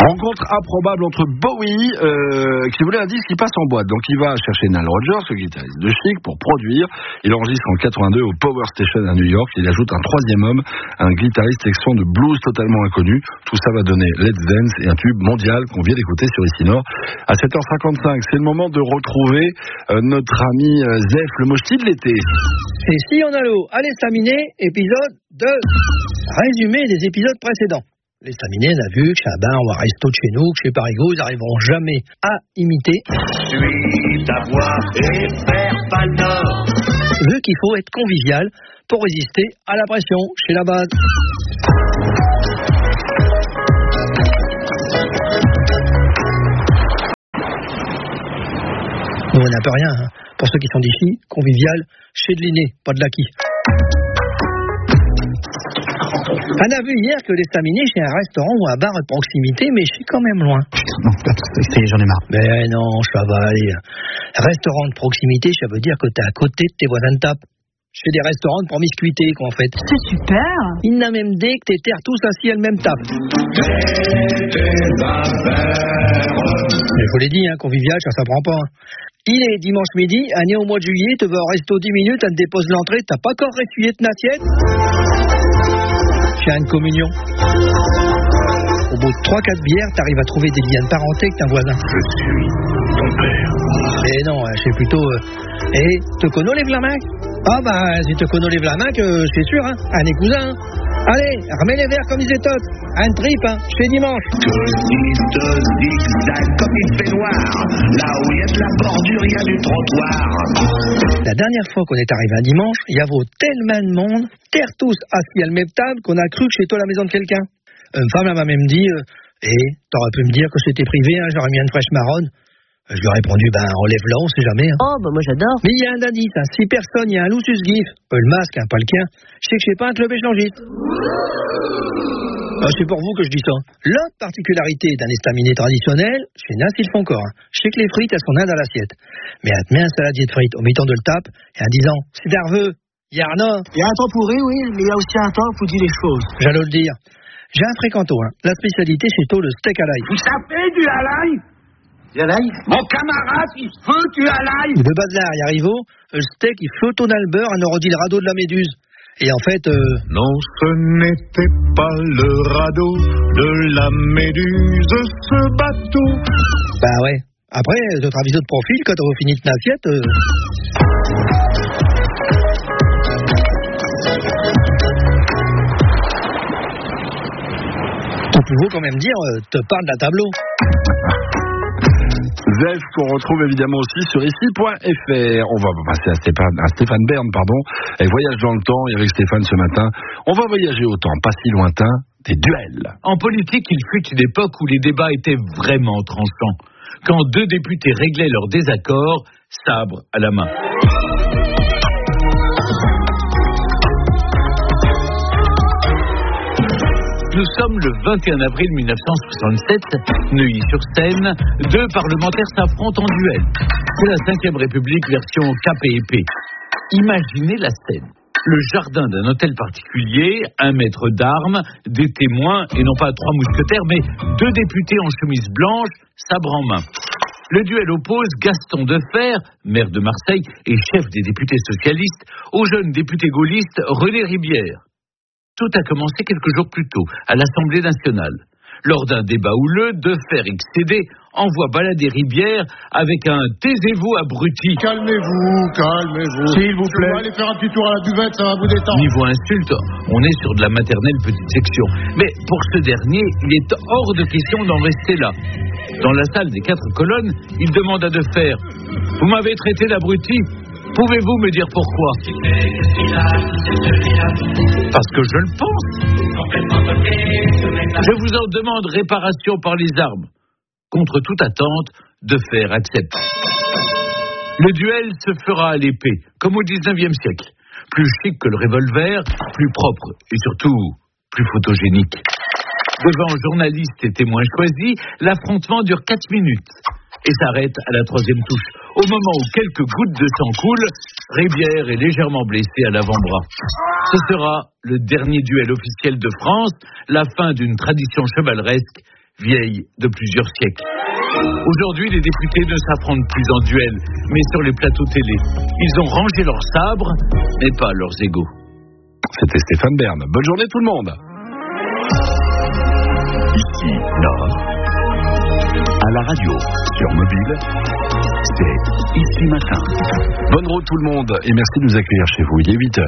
Rencontre improbable entre Bowie, qui voulait un disque qui passe en boîte. Donc il va chercher Nile Rodgers, le guitariste de Chic, pour produire. Il enregistre en 82 au Power Station à New York. Il ajoute un troisième homme, un guitariste section de blues totalement inconnu. Tout ça va donner Let's Dance et un tube mondial qu'on vient d'écouter sur Ici Nord. À 7h55, c'est le moment de retrouver notre ami Zef, le mochti de l'été. C'est Si on a l'eau à l'estaminet, épisode 2. Résumé des épisodes précédents. L'estaminet n'a vu que Chabin ou un resto de chez nous, que chez Parigo, ils n'arriveront jamais à imiter. Suis ta voix et faire pas d'or. Vu qu'il faut être convivial pour résister à la pression chez la base. Nous, on n'a peu rien, hein. Pour ceux qui sont d'ici, convivial, chez de l'inné, pas de l'acquis. On a vu hier que l'estaminet chez un restaurant ou un bar de proximité, mais je suis quand même loin. Non, j'en ai marre. Mais non, ça va aller. Restaurant de proximité, ça veut dire que t'es à côté de tes voisins de table. Je fais des restaurants de promiscuité, quoi, en fait. C'est super. Il n'a même dit que t'es tous assis à la même table. Mais je vous l'ai dit, hein, convivial, ça s'apprend pas. Hein. Il est dimanche midi, année au mois de juillet, tu vas au resto 10 minutes, elle te dépose l'entrée, t'as pas encore essuyé ton assiette. Une communion. Au bout de 3-4 bières, t'arrives à trouver des liens de parenté avec ton voisin. Je suis ton père. Mais non, c'est plutôt... te connais lève la main. Ah bah, si te connais lève la main, que c'est sûr, hein. Un est cousin. Hein. Allez, remets les verres comme ils étaient. Un trip, hein. C'est dimanche. Que de zigzag comme il fait noir. Là où il y a de la bordure, il y a du trottoir. La dernière fois qu'on est arrivé un dimanche, il y avait tellement de monde, terre tous assis à la même table, qu'on a cru que chez toi la maison de quelqu'un. Une femme m'a même dit, t'aurais pu me dire que c'était privé, hein, j'aurais mis une fraîche marronne. Je lui ai répondu, enlève-la, on sait jamais. Hein. Oh, moi j'adore. Mais il y a un indice, hein, 6 personnes, il y a un Lucius Gif, le masque, hein, pas le quien. Je sais que je sais pas un club échangiste. C'est pour vous que je dis ça. L'autre particularité d'un estaminet traditionnel, chez Nas, ils font encore. Hein. Je sais que les frites, elles sont là dans l'assiette. Mais elle te met un saladier de frites au mi-temps de le tape, et en disant, c'est nerveux, il y a un Il y a un temps pour rire, oui, mais il y a aussi un temps pour dire les choses. J'allais le dire. J'ai un fréquento, hein. La spécialité, c'est le steak à l'ail. Vous savez du à l'ail? Du à l'ail? Mon camarade, il faut du à l'ail. De bas de l'air, il arrive au, le steak, il flotte au beurre, on aurait dit le radeau de la méduse. Et en fait... Non, ce n'était pas le radeau de la méduse, ce bateau. Bah ouais. Après, notre aviso de profil, quand on a fini ton assiette... Tu peux quand même dire, te parle d'un tableau. Zef qu'on retrouve évidemment aussi sur ici.fr. On va passer à Stéphane Bern, et voyage dans le temps. Et avec Stéphane ce matin, on va voyager au temps, pas si lointain, des duels. En politique, il fut une époque où les débats étaient vraiment tranchants. Quand 2 députés réglaient leurs désaccords, sabre à la main. Nous sommes le 21 avril 1967, Neuilly-sur-Seine. 2 parlementaires s'affrontent en duel. C'est la 5e République version cap et épée. Imaginez la scène. Le jardin d'un hôtel particulier, un maître d'armes, des témoins, et non pas 3 mousquetaires, mais 2 députés en chemise blanche, sabre en main. Le duel oppose Gaston Defferre, maire de Marseille et chef des députés socialistes, au jeune député gaulliste René Ribière. Tout a commencé quelques jours plus tôt, à l'Assemblée nationale. Lors d'un débat houleux, Defferre excédé envoie balader Ribière avec un « taisez-vous, abruti ». Calmez-vous, s'il vous plaît. On va aller faire un petit tour à la buvette, ça va vous détendre. Niveau insulte, on est sur de la maternelle petite section. Mais pour ce dernier, il est hors de question d'en rester là. Dans la salle des 4 colonnes, il demande à Defferre « Vous m'avez traité d'abruti ? Pouvez-vous me dire pourquoi ?» Parce que je le pense. Je vous en demande réparation par les armes. Contre toute attente, Defferre accepte. Le duel se fera à l'épée, comme au 19e siècle. Plus chic que le revolver, plus propre et surtout plus photogénique. Devant journalistes et témoins choisis, l'affrontement dure 4 minutes et s'arrête à la 3e touche. Au moment où quelques gouttes de sang coulent, Ribière est légèrement blessé à l'avant-bras. Ce sera le dernier duel officiel de France, la fin d'une tradition chevaleresque vieille de plusieurs siècles. Aujourd'hui, les députés ne s'affrontent plus en duel, mais sur les plateaux télé. Ils ont rangé leurs sabres, mais pas leurs égos. C'était Stéphane Bern. Bonne journée tout le monde. Ici, Nord. À la radio, sur mobile, c'est Ici Matin. Bonne route tout le monde et merci de nous accueillir chez vous. Il est 8h.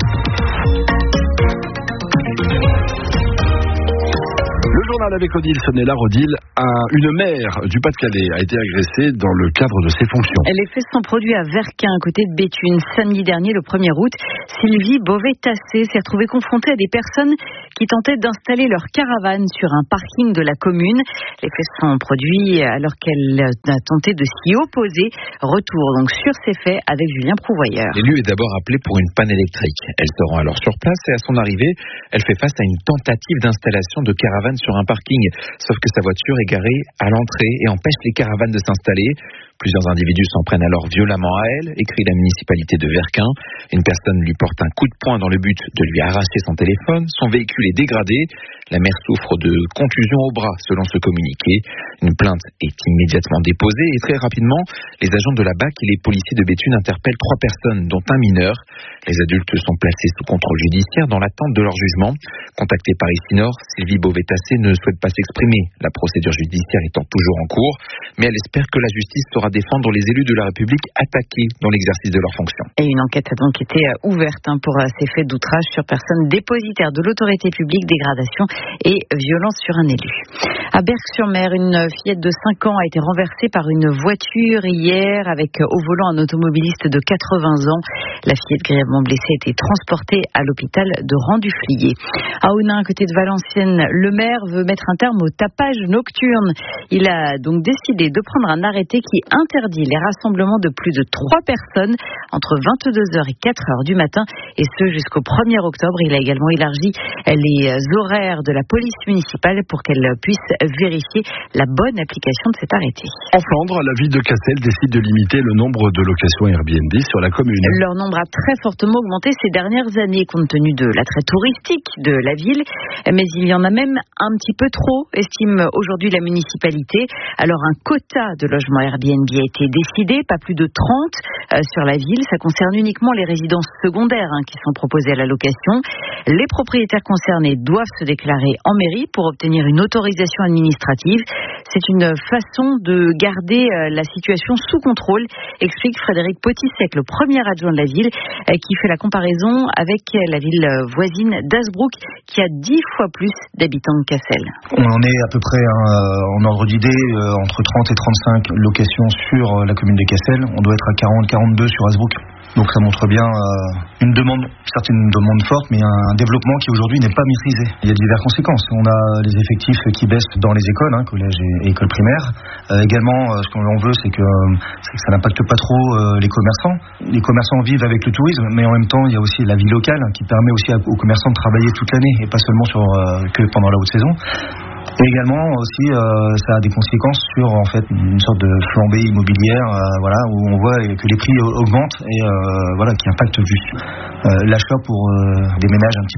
Le journal avec Odile Sonnella-Rodil. Une maire du Pas-de-Calais a été agressée dans le cadre de ses fonctions. Les faits sont produits à Verquin, à côté de Béthune. Samedi dernier, le 1er août, Sylvie Beauvais-Tassé s'est retrouvée confrontée à des personnes qui tentaient d'installer leur caravane sur un parking de la commune. Les faits sont produits alors qu'elle a tenté de s'y opposer. Retour donc sur ces faits avec Julien Prouvoyeur. L'élu est d'abord appelé pour une panne électrique. Elle se rend alors sur place et à son arrivée, elle fait face à une tentative d'installation de caravane sur un parking. Sauf que sa voiture est garée à l'entrée et empêche les caravanes de s'installer. Plusieurs individus s'en prennent alors violemment à elle, écrit la municipalité de Verquin. Une personne lui porte un coup de poing dans le but de lui arracher son téléphone. Son véhicule est dégradé. La mère souffre de contusions au bras, selon ce communiqué. Une plainte est immédiatement déposée et très rapidement, les agents de la BAC et les policiers de Béthune interpellent 3 personnes, dont un mineur. Les adultes sont placés sous contrôle judiciaire dans l'attente de leur jugement. Contactée par Ici Nord, Sylvie Beauvais-Tassé ne souhaite pas s'exprimer, la procédure judiciaire étant toujours en cours, mais elle espère que la justice saura défendre les élus de la République attaqués dans l'exercice de leurs fonctions. Et une enquête a donc été ouverte pour ces faits d'outrage sur personnes dépositaires de l'autorité publique, dégradation et violence sur un élu. À Berck-sur-Mer, une fillette de 5 ans a été renversée par une voiture hier avec au volant un automobiliste de 80 ans. La fillette grièvement blessée a été transportée à l'hôpital de Rang-du-Flier. À Aunin, à côté de Valenciennes, le maire veut mettre un terme au tapage nocturne. Il a donc décidé de prendre un arrêté qui interdit les rassemblements de plus de 3 personnes entre 22h et 4h du matin, et ce jusqu'au 1er octobre. Il a également élargi les horaires de la police municipale pour qu'elle puisse vérifier la bonne application de cet arrêté. En Flandre, la ville de Cassel décide de limiter le nombre de locations Airbnb sur la commune. Leur nombre a très fortement augmenté ces dernières années compte tenu de l'attrait touristique de la ville, mais il y en a même un petit peu trop, estime aujourd'hui la municipalité. Alors un quota de logements Airbnb a été décidé, pas plus de 30 sur la ville. Ça concerne uniquement les résidences secondaires qui sont proposées à la location. Les propriétaires concernés doivent se déclarer en mairie pour obtenir une autorisation administrative. C'est une façon de garder la situation sous contrôle, explique Frédéric Potissek, le premier adjoint de la ville, qui fait la comparaison avec la ville voisine d'Hazebrouck, qui a 10 fois plus d'habitants que Cassel. On est à peu près en ordre d'idée entre 30 et 35 locations sur la commune de Cassel. On doit être à 40-42 sur Hazebrouck. Donc ça montre bien une demande, certes une demande forte, mais un développement qui aujourd'hui n'est pas maîtrisé. Il y a diverses conséquences. On a les effectifs qui baissent dans les écoles, collèges et écoles primaires. Également, ce qu'on veut, c'est que ça n'impacte pas trop les commerçants. Les commerçants vivent avec le tourisme, mais en même temps, il y a aussi la vie locale qui permet aussi aux commerçants de travailler toute l'année et pas seulement que pendant la haute saison. Et également aussi, ça a des conséquences sur en fait une sorte de flambée immobilière, où on voit que les prix augmentent et qui impactent juste l'achat pour des ménages un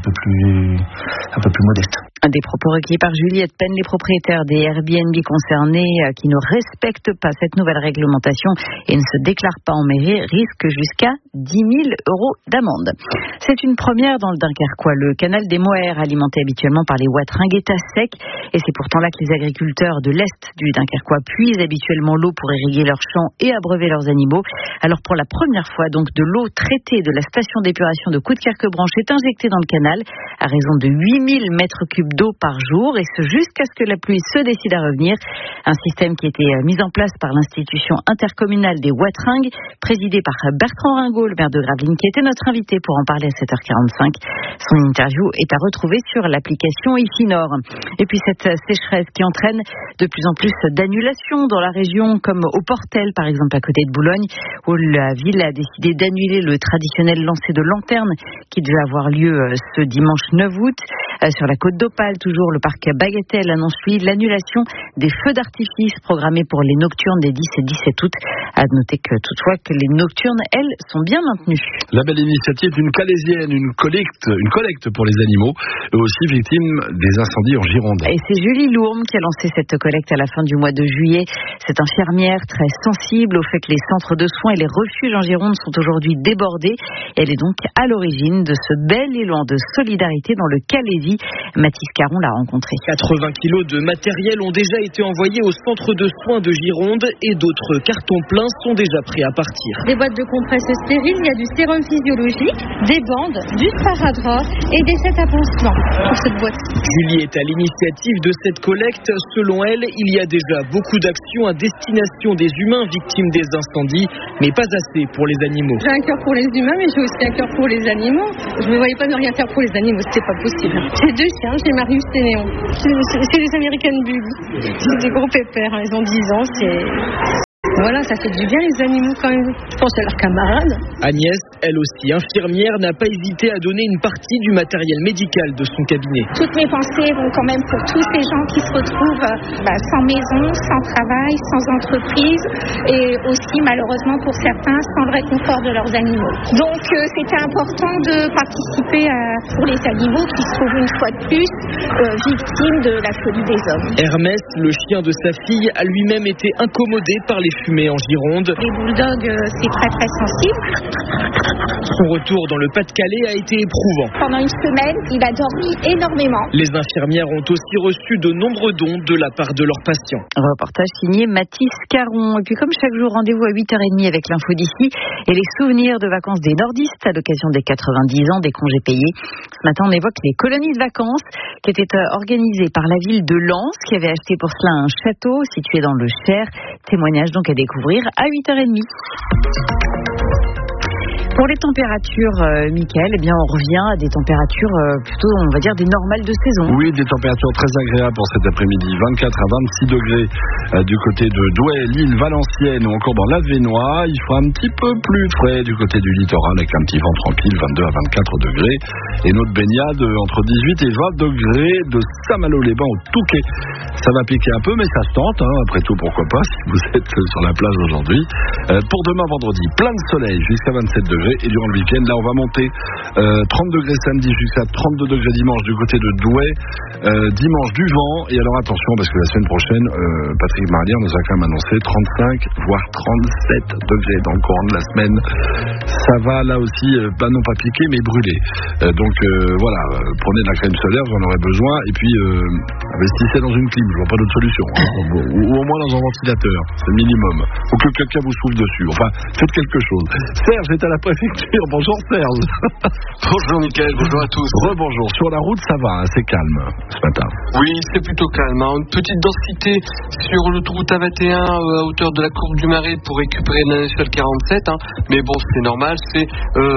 peu plus modestes. Des propos recueillis par Juliette Penn. Les propriétaires des Airbnb concernés qui ne respectent pas cette nouvelle réglementation et ne se déclarent pas en mairie risquent jusqu'à 10 000 € d'amende. C'est une première dans le Dunkerquois. Le canal des Moers, alimenté habituellement par les Watringues, est à sec. Et c'est pourtant là que les agriculteurs de l'Est du Dunkerquois puisent habituellement l'eau pour irriguer leurs champs et abreuver leurs animaux. Alors pour la première fois, donc, de l'eau traitée de la station d'épuration de Coudekerque-Branche est injectée dans le canal à raison de 8000 mètres cubes d'eau par jour, et ce jusqu'à ce que la pluie se décide à revenir. Un système qui a été mis en place par l'institution intercommunale des Watringues, présidée par Bertrand Ringaud, le maire de Gravelines, qui était notre invité pour en parler à 7h45. Son interview est à retrouver sur l'application Ici Nord. Et puis cette sécheresse qui entraîne de plus en plus d'annulations dans la région, comme au Portel, par exemple, à côté de Boulogne, où la ville a décidé d'annuler le traditionnel lancer de lanterne qui devait avoir lieu ce dimanche 9 août. Sur la côte d'Opale municipal, toujours le parc Bagatelle, annonce lui l'annulation des feux d'artifice programmés pour les nocturnes des 10 et 17 août. À noter que toutefois que les nocturnes, elles, sont bien maintenues. La belle initiative d'une Calaisienne, une collecte pour les animaux, eux aussi victimes des incendies en Gironde. Et c'est Julie Lourme qui a lancé cette collecte à la fin du mois de juillet. Cette infirmière très sensible au fait que les centres de soins et les refuges en Gironde sont aujourd'hui débordés. Elle est donc à l'origine de ce bel élan de solidarité dans le Calaisis. Mathis Caron l'a rencontré. 80 kilos de matériel ont déjà été envoyés au centre de soins de Gironde et d'autres cartons pleins sont déjà prêts à partir. Des boîtes de compresses stériles, il y a du sérum physiologique, des bandes, du sparadrap et des sets à pansement pour cette boîte. Julie est à l'initiative de cette collecte. Selon elle, il y a déjà beaucoup d'actions à destination des humains victimes des incendies, mais pas assez pour les animaux. J'ai un cœur pour les humains, mais j'ai aussi un cœur pour les animaux. Je ne me voyais pas ne rien faire pour les animaux, c'était pas possible. J'ai 2 chiens, j'ai Marius et Néon. C'est des American Bulls. C'est des gros pépères, ils ont 10 ans, Voilà, ça fait du bien les animaux quand même. Je pense à leurs camarades. Agnès, elle aussi infirmière, n'a pas hésité à donner une partie du matériel médical de son cabinet. Toutes mes pensées vont quand même pour tous ces gens qui se retrouvent sans maison, sans travail, sans entreprise et aussi malheureusement pour certains sans le réconfort de leurs animaux. Donc c'était important de participer pour les animaux qui se trouvent une fois de plus victimes de la folie des hommes. Hermès, le chien de sa fille, a lui-même été incommodé par les fumées en Gironde. Les bulldogs, c'est très très sensible. Son retour dans le Pas-de-Calais a été éprouvant. Pendant une semaine, il a dormi énormément. Les infirmières ont aussi reçu de nombreux dons de la part de leurs patients. Reportage signé Mathis Caron. Et puis comme chaque jour, rendez-vous à 8h30 avec l'info d'ici et les souvenirs de vacances des nordistes à l'occasion des 90 ans des congés payés. Ce matin, on évoque les colonies de vacances qui étaient organisées par la ville de Lens qui avait acheté pour cela un château situé dans le Cher. Témoignage donc à découvrir à 8h30. Pour les températures, Mickaël, eh bien, on revient à des températures plutôt, on va dire, des normales de saison. Oui, des températures très agréables pour cet après-midi. 24 à 26 degrés du côté de Douai, Lille, Valenciennes ou encore dans l'Avesnois. Il fera un petit peu plus frais du côté du littoral avec un petit vent tranquille, 22 à 24 degrés. Et notre baignade entre 18 et 20 degrés de Saint-Malo-les-Bains au Touquet. Ça va piquer un peu, mais ça se tente. Après tout, pourquoi pas, si vous êtes sur la plage aujourd'hui. Pour demain vendredi, plein de soleil jusqu'à 27 degrés. Et durant le week-end, là on va monter 30 degrés samedi jusqu'à 32 degrés dimanche du côté de Douai, dimanche du vent. Et alors attention parce que la semaine prochaine, Patrick Marlière nous a quand même annoncé 35 voire 37 degrés dans le courant de la semaine. Ça va là aussi, non pas piquer mais brûler. Donc voilà, prenez de la crème solaire, vous en aurez besoin. Et puis investissez dans une clim, je vois pas d'autre solution. Ou au moins dans un ventilateur, c'est le minimum. Ou que quelqu'un vous souffle dessus. Enfin, faites quelque chose. Serge est à la préfecture. Bonjour Serge. Bonjour Mickaël, bonjour à tous. Rebonjour. Sur la route, ça va, c'est calme ce matin. Oui, c'est plutôt calme. Une petite densité sur l'autoroute A21 à hauteur de la courbe du Marais pour récupérer la nationale 47. Mais bon, c'est normal. C'est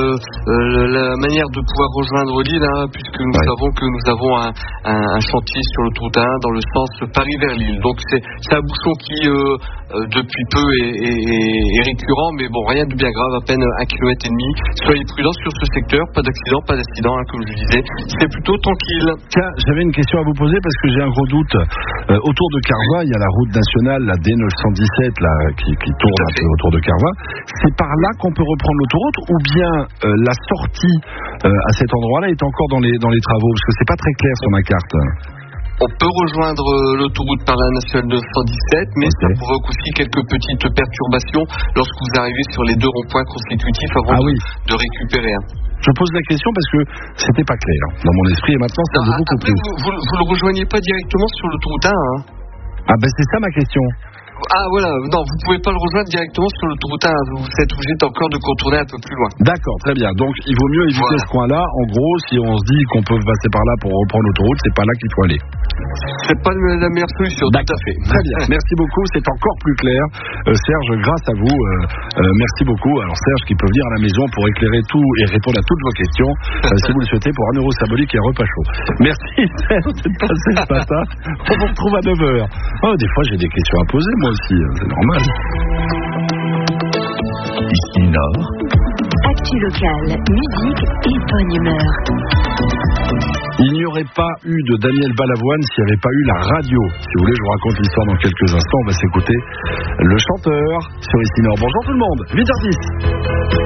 la manière de pouvoir rejoindre l'île, puisque nous savons que nous avons un chantier sur l'autoroute A1 dans le sens Paris vers Lille. Donc c'est un bouchon qui depuis peu est récurrent, mais bon, rien de bien grave, à peine 1,5 km. Soyez prudents sur ce secteur, pas d'accident, comme je disais, c'est plutôt tranquille. Tiens, j'avais une question à vous poser parce que j'ai un gros doute. Autour de Carvin, il y a la route nationale, la D917, là, qui tourne un peu autour de Carvin. C'est par là qu'on peut reprendre l'autoroute ou bien la sortie à cet endroit-là est encore dans les travaux? Parce que c'est pas très clair sur ma carte. On peut rejoindre l'autoroute par la nationale 917, mais ça provoque aussi quelques petites perturbations lorsque vous arrivez sur les 2 ronds-points constitutifs avant de récupérer. Je pose la question parce que c'était pas clair dans mon esprit et maintenant ça me beaucoup plus. Vous le rejoignez pas directement sur l'autoroute 1. Ah ben c'est ça ma question. Ah voilà, non, vous pouvez pas le rejoindre directement sur l'autoroute 1, vous êtes obligé encore de contourner un peu plus loin. D'accord, très bien. Donc il vaut mieux éviter ce coin-là. En gros, si on se dit qu'on peut passer par là pour reprendre l'autoroute, c'est pas là qu'il faut aller. C'est pas la meilleure solution, tout à fait. Très bien, merci beaucoup, c'est encore plus clair. Serge, grâce à vous, merci beaucoup. Alors Serge qui peut venir à la maison pour éclairer tout et répondre à toutes vos questions, si vous le souhaitez, pour 1 euro symbolique et un repas chaud. Merci Serge d'être passé ce matin. On vous retrouve à 9h. Oh, des fois j'ai des questions à poser, moi aussi, c'est normal. Ici Nord. Actu locale, musique et bonne humeur. Il n'y aurait pas eu de Daniel Balavoine s'il n'y avait pas eu la radio. Si vous voulez, je vous raconte l'histoire dans quelques instants. On va s'écouter le chanteur sur Ici Nord. Bonjour tout le monde, 8h10.